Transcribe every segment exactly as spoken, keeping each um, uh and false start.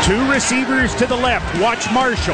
Two receivers to the left. Watch Marshall.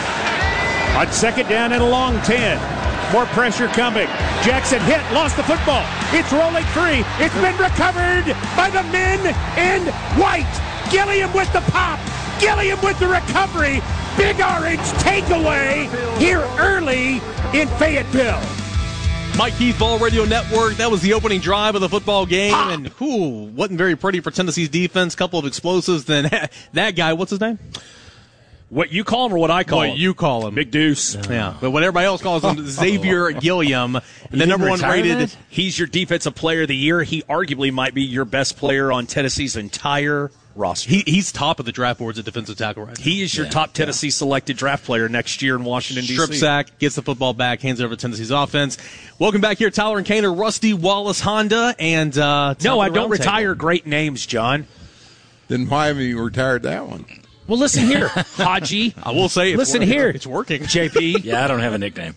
On second down and a long ten. More pressure coming. Jackson hit, lost the football. It's rolling free. It's been recovered by the men in white. Gilliam with the pop. Gilliam with the recovery. Big Orange takeaway here early in Fayetteville. Mike Keith Ball Radio Network. That was the opening drive of the football game. Ah. And whew, wasn't very pretty for Tennessee's defense. Couple of explosives. Then that guy, what's his name? What you call him or what I call what him? you call him. Big Deuce. Yeah. yeah. But what everybody else calls him, Xavier Gilliam. And the number one rated. He's your defensive player of the year. He arguably might be your best player on Tennessee's entire roster. He, he's top of the draft boards at defensive tackle right now. He is your yeah, top Tennessee yeah. selected draft player next year in Washington, D C Strip sack, gets the football back, hands it over to Tennessee's offense. Welcome back here, Tyler and Kaner, Rusty Wallace Honda, and uh, no, I don't retire great names, John. Then why haven't you retired that one? Well, listen here, Haji. I will say, it's listen working. here, it's working. J P. Yeah, I don't have a nickname.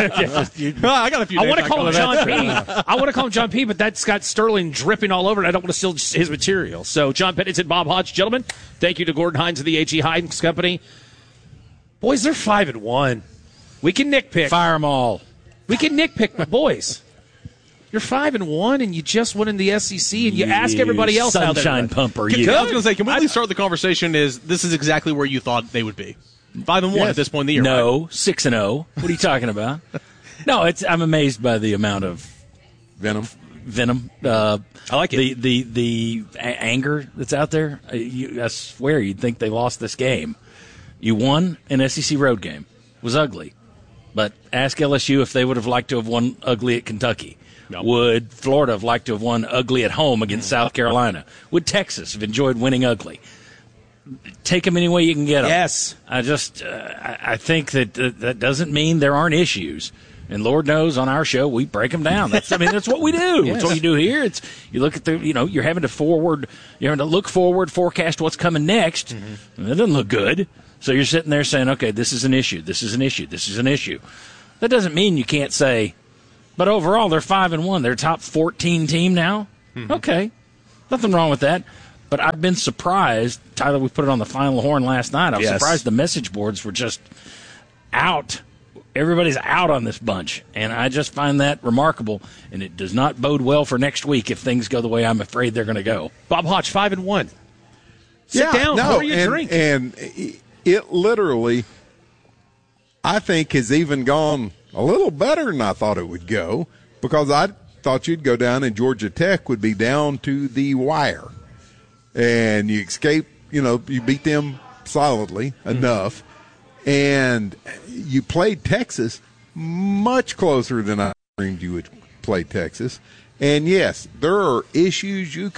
I got a few. I want to call him John that. P. I want to call him John P. But that's got Sterling dripping all over it. I don't want to steal his material. So, John Pennington, Bob Hodge, gentlemen, thank you to Gordon Hines of the H E Hines Company. Boys, they're five and one. We can nitpick. Fire them all. We can nitpick, but boys. You're five and one, and you just won in the S E C, and you, you ask everybody else how they're sunshine pumper. You. I was going to say, can we at least start the conversation? Is this is exactly where you thought they would be? Five and one yes. at this point in the year. No, right? six and zero. What are you talking about? No, it's. I'm amazed by the amount of venom. Venom. Uh, I like it. The the the a- anger that's out there. Uh, you, I swear, you'd think they lost this game. You won an S E C road game. It was ugly, but ask L S U if they would have liked to have won ugly at Kentucky. No. Would Florida have liked to have won ugly at home against South Carolina? Would Texas have enjoyed winning ugly? Take them any way you can get them. Yes. I just, uh, I, I think that uh, that doesn't mean there aren't issues. And Lord knows on our show we break them down. That's, I mean, that's what we do. Yes. That's what you do here. It's you look at the, you know, you're having to forward, you're having to look forward, forecast what's coming next. Mm-hmm. And it doesn't look good. So you're sitting there saying, okay, this is an issue. This is an issue. This is an issue. That doesn't mean you can't say. But overall, they're five and one. They're a top fourteen team now. Mm-hmm. Okay, nothing wrong with that. But I've been surprised, Tyler. We put it on the Final Horn last night. I was yes. surprised the message boards were just out. Everybody's out on this bunch, and I just find that remarkable. And it does not bode well for next week if things go the way I'm afraid they're going to go. Bob Hodge, five and one. Sit yeah, down. No, Pour you a and, drink. And it literally, I think, has even gone a little better than I thought it would go, because I thought you'd go down and Georgia Tech would be down to the wire. And you escape, you know, you beat them solidly mm-hmm. enough. And you played Texas much closer than I dreamed you would play Texas. And, yes, there are issues you